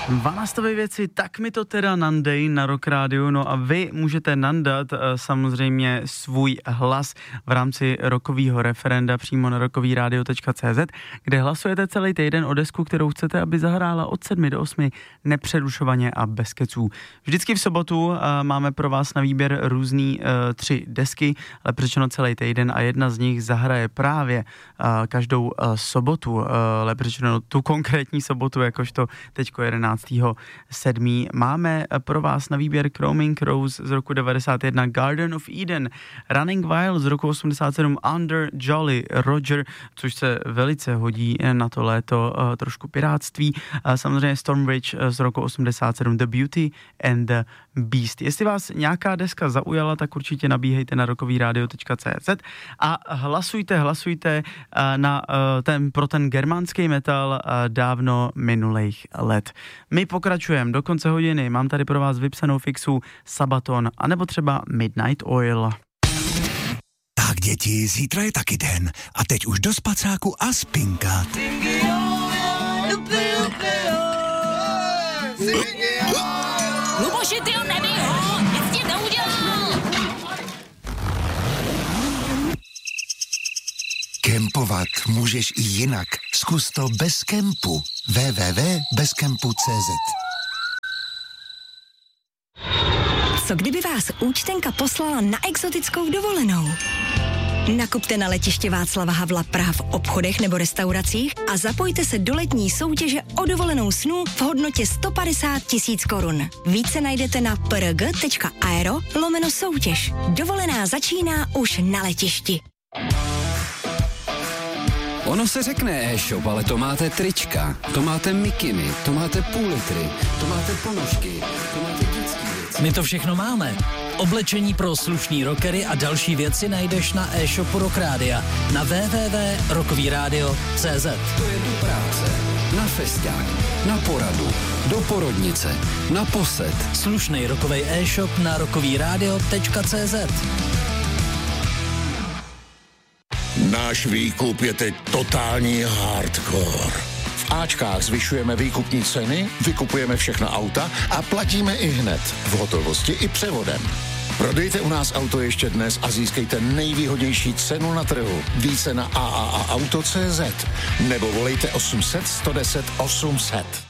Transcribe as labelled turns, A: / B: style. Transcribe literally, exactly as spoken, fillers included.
A: Vanastové věci, tak mi to teda nandej na Rock Radio, no a vy můžete nandat uh, samozřejmě svůj hlas v rámci rockového referenda přímo na rockovyradio tečka cé zet, kde hlasujete celý týden o desku, kterou chcete, aby zahrála od sedmi do osmi nepřerušovaně a bez keců. Vždycky v sobotu uh, máme pro vás na výběr různý uh, tři desky, ale řečeno celý týden a jedna z nich zahraje právě uh, každou uh, sobotu, uh, lépe řečeno tu konkrétní sobotu, jakožto teďko jedenáctého sedmého Máme pro vás na výběr Chroming Rose z roku devadesát jedna, Garden of Eden, Running Wild z roku osmdesát sedm, Under Jolly Roger, což se velice hodí na to léto, uh, trošku pirátství, uh, samozřejmě Stormbridge z roku osmdesát sedm, The Beauty and the Beast. Jestli vás nějaká deska zaujala, tak určitě nabíhejte na rockovyradio tečka cé zet a hlasujte, hlasujte uh, na, uh, ten, pro ten germánský metal uh, dávno minulých let. My pokračujeme do konce hodiny, mám tady pro vás vypsanou fixu Sabaton, anebo třeba Midnight Oil.
B: Tak děti, zítra je taky den a teď už do spacáku a spinkat.
C: Luboši, ty ho nebij ho, nic ti neudělal.
B: Kempovat můžeš i jinak. Zkus to bez kempu. w w w tečka bez kempu tečka cé zet.
D: Co kdyby vás účtenka poslala na exotickou dovolenou? Nakupte na letiště Václava Havla Praha v obchodech nebo restauracích a zapojte se do letní soutěže o dovolenou snů v hodnotě sto padesát tisíc korun. Více najdete na prg tečka aero lomeno soutěž. Dovolená začíná už na letišti.
E: Ono se řekne e-shop, ale to máte trička, to máte mikiny, to máte půl litry, to máte ponožky, to máte dětský věci.
F: My to všechno máme. Oblečení pro slušný rockery a další věci najdeš na e-shopu Rock Rádia na w w w tečka rockovyradio tečka cé zet.
E: To je do práce, na festiák, na poradu, do porodnice, na posed.
F: Slušnej rockovej e-shop na rockovyradio tečka cé zet.
G: Náš výkup je teď totální hardcore. V Ačkách zvyšujeme výkupní ceny, vykupujeme všechna auta a platíme i hned, v hotovosti i převodem. Prodejte u nás auto ještě dnes a získejte nejvýhodnější cenu na trhu. Více na a a a auto tečka cé zet nebo volejte osm set sto deset osm set.